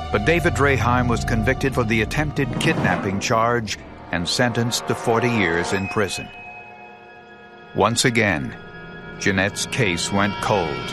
But David Draheim was convicted for the attempted kidnapping charge and sentenced to 40 years in prison. Once again, Jeanette's case went cold.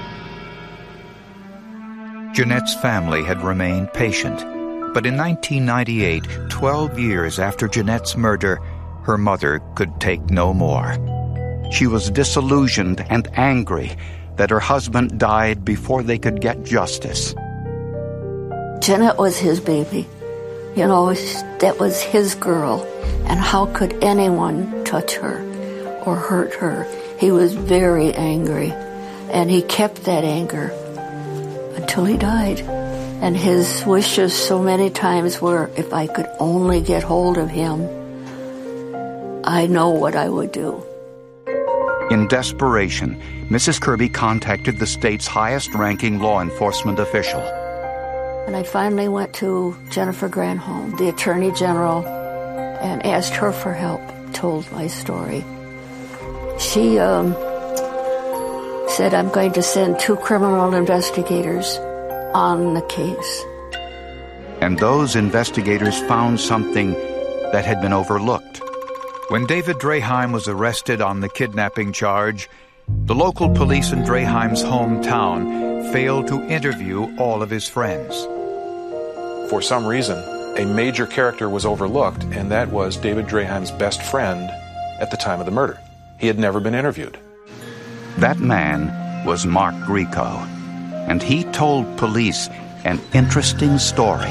Jeanette's family had remained patient, but in 1998, 12 years after Jeanette's murder, her mother could take no more. She was disillusioned and angry that her husband died before they could get justice. Jeanette was his baby. You know, that was his girl. And how could anyone touch her or hurt her? He was very angry. And he kept that anger until he died. And his wishes so many times were, if I could only get hold of him, I know what I would do. In desperation, Mrs. Kirby contacted the state's highest-ranking law enforcement official. And I finally went to Jennifer Granholm, the Attorney General, and asked her for help, told my story. She said, I'm going to send 2 criminal investigators on the case. And those investigators found something that had been overlooked. When David Draheim was arrested on the kidnapping charge, the local police in Draheim's hometown failed to interview all of his friends. For some reason, a major character was overlooked, and that was David Draheim's best friend at the time of the murder. He had never been interviewed. That man was Mark Grieco, and he told police an interesting story.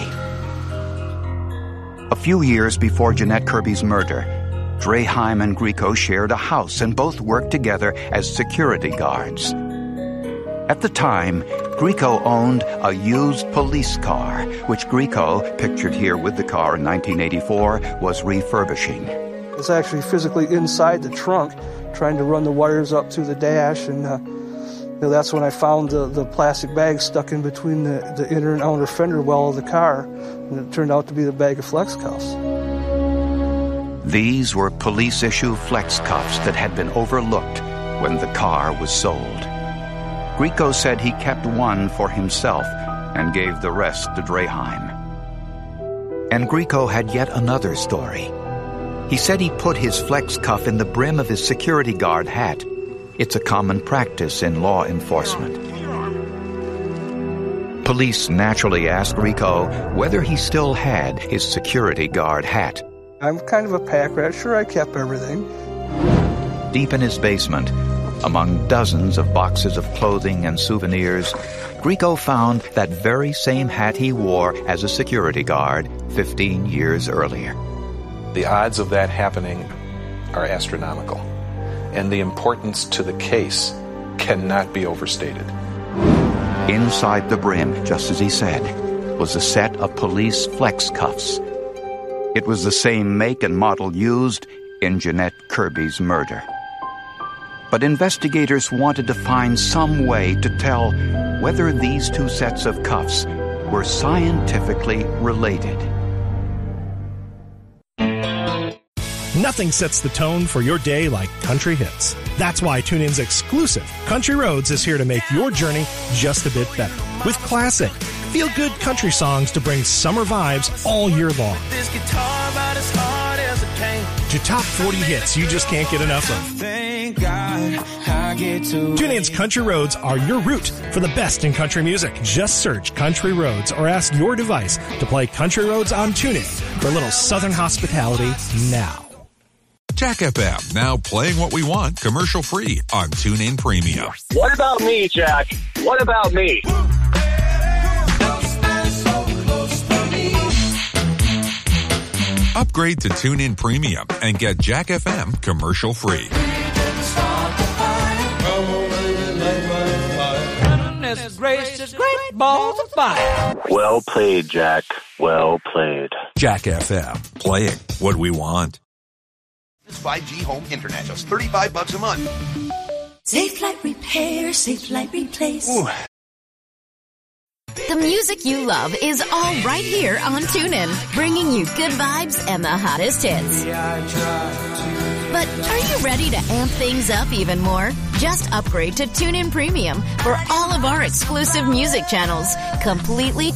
A few years before Jeanette Kirby's murder, Draheim and Grieco shared a house and both worked together as security guards. At the time, Grieco owned a used police car, which Grieco, pictured here with the car in 1984, was refurbishing. It's actually physically inside the trunk, trying to run the wires up through the dash, and that's when I found the plastic bag stuck in between the inner and outer fender well of the car, and it turned out to be the bag of flex cuffs. These were police-issue flex cuffs that had been overlooked when the car was sold. Grieco said he kept one for himself and gave the rest to Draheim. And Grieco had yet another story. He said he put his flex cuff in the brim of his security guard hat. It's a common practice in law enforcement. Police naturally asked Grieco whether he still had his security guard hat. I'm kind of a pack rat. Sure, I kept everything. Deep in his basement, among dozens of boxes of clothing and souvenirs, Grieco found that very same hat he wore as a security guard 15 years earlier. The odds of that happening are astronomical, and the importance to the case cannot be overstated. Inside the brim, just as he said, was a set of police flex cuffs. It was the same make and model used in Jeanette Kirby's murder. But investigators wanted to find some way to tell whether these 2 sets of cuffs were scientifically related. Nothing sets the tone for your day like country hits. That's why TuneIn's exclusive Country Roads is here to make your journey just a bit better. With classic, feel-good country songs to bring summer vibes all year long. To top 40 hits you just can't get enough of. TuneIn's Country Roads are your route for the best in country music. Just search Country Roads or ask your device to play Country Roads on TuneIn for a little southern hospitality now. Jack FM, now playing what we want commercial-free on TuneIn Premium. What about me, Jack? What about me? Upgrade to TuneIn Premium and get Jack FM commercial-free. Gracious, great balls of fire. Well played, Jack. Well played. Jack FM, playing what we want. 5G home internet, just $35 a month. Safe Light Repair, Safe Light Replace. Ooh. The music you love is all right here on TuneIn, bringing you good vibes and the hottest hits. But are you ready to amp things up even more? Just upgrade to TuneIn Premium for all of our exclusive music channels, completely